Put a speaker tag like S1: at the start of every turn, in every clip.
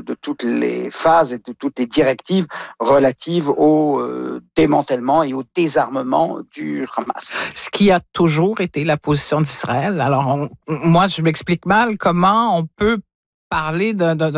S1: de toutes les phases et de toutes les directives relatives au démantèlement et au désarmement du Hamas.
S2: Ce qui a toujours été la position d'Israël. Alors, moi, je m'explique mal comment on peut parler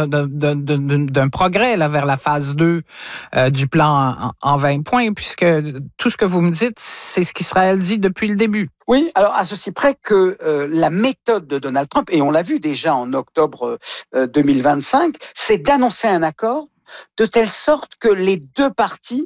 S2: d'un progrès là, vers la phase 2 du plan en 20 points, puisque tout ce que vous me dites, c'est ce qu'Israël dit depuis le début.
S1: Oui, alors à ceci près que la méthode de Donald Trump, et on l'a vu déjà en octobre 2025, c'est d'annoncer un accord de telle sorte que les deux parties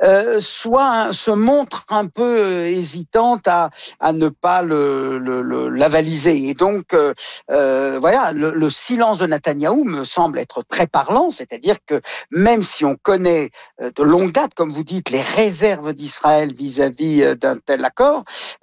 S1: se montrent un peu hésitantes à ne pas l'avaliser. Et donc, voilà, le silence de Netanyahou me semble être très parlant, c'est-à-dire que même si on connaît de longue date, comme vous dites, les réserves d'Israël vis-à-vis d'un tel accord,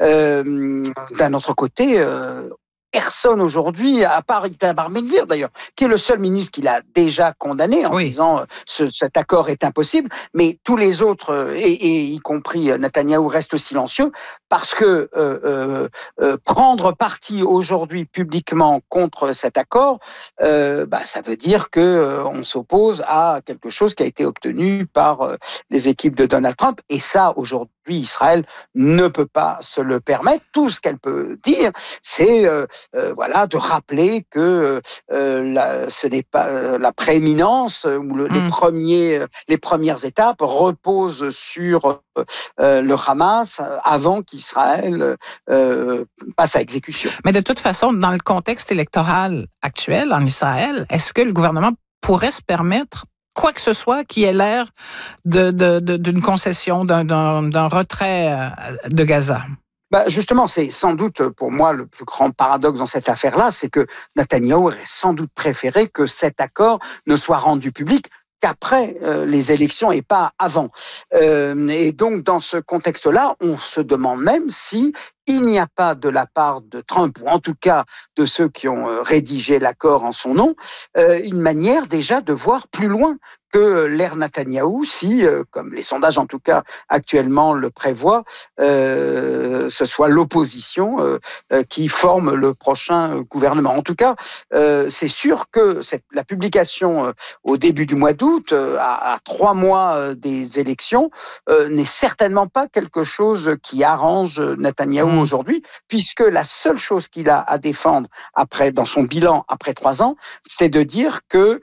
S1: d'un autre côté, personne aujourd'hui, à part Itamar Ben-Gvir d'ailleurs, qui est le seul ministre qui l'a déjà condamné en disant cet accord est impossible, mais tous les autres, et y compris Netanyahou, restent silencieux parce que prendre parti aujourd'hui publiquement contre cet accord, ça veut dire que on s'oppose à quelque chose qui a été obtenu par les équipes de Donald Trump, et ça aujourd'hui Israël ne peut pas se le permettre. Tout ce qu'elle peut dire, c'est de rappeler que ce n'est pas la prééminence ou les premières étapes reposent sur le Hamas avant qu'Israël passe à exécution.
S2: Mais de toute façon, dans le contexte électoral actuel en Israël, est-ce que le gouvernement pourrait se permettre quoi que ce soit qui ait l'air d'une concession, d'un retrait de Gaza?
S1: Justement, c'est sans doute pour moi le plus grand paradoxe dans cette affaire-là, c'est que Netanyahou aurait sans doute préféré que cet accord ne soit rendu public qu'après les élections et pas avant. Et donc, dans ce contexte-là, on se demande même si il n'y a pas de la part de Trump, ou en tout cas de ceux qui ont rédigé l'accord en son nom, une manière déjà de voir plus loin que l'ère Netanyahou, si, comme les sondages en tout cas actuellement le prévoient, ce soit l'opposition qui forme le prochain gouvernement. En tout cas, c'est sûr que la publication au début du mois d'août, à 3 mois des élections, n'est certainement pas quelque chose qui arrange Netanyahou aujourd'hui, puisque la seule chose qu'il a à défendre dans son bilan après 3 ans, c'est de dire que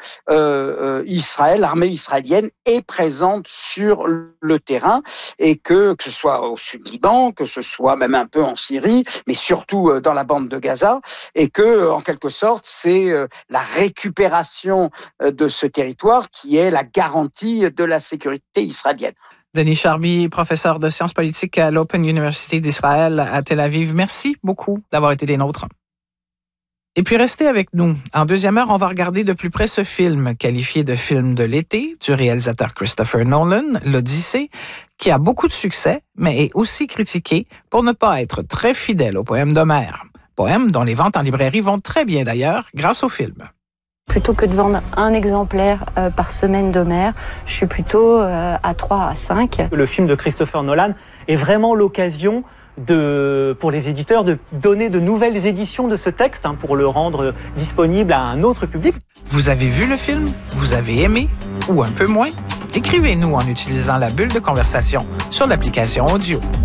S1: l'armée israélienne est présente sur le terrain et que ce soit au Sud-Liban, que ce soit même un peu en Syrie, mais surtout dans la bande de Gaza, et que en quelque sorte c'est la récupération de ce territoire qui est la garantie de la sécurité israélienne.
S2: Denis Charby, professeur de sciences politiques à l'Open University d'Israël à Tel Aviv. Merci beaucoup d'avoir été des nôtres. Et puis, restez avec nous. En deuxième heure, on va regarder de plus près ce film, qualifié de film de l'été, du réalisateur Christopher Nolan, l'Odyssée, qui a beaucoup de succès, mais est aussi critiqué pour ne pas être très fidèle au poème d'Homère. Poème dont les ventes en librairie vont très bien d'ailleurs, grâce au film.
S3: Plutôt que de vendre un exemplaire par semaine d'Homère, je suis plutôt à 3 à 5.
S4: Le film de Christopher Nolan est vraiment l'occasion pour les éditeurs de donner de nouvelles éditions de ce texte pour le rendre disponible à un autre public.
S2: Vous avez vu le film? Vous avez aimé? Ou un peu moins? Écrivez-nous en utilisant la bulle de conversation sur l'application audio.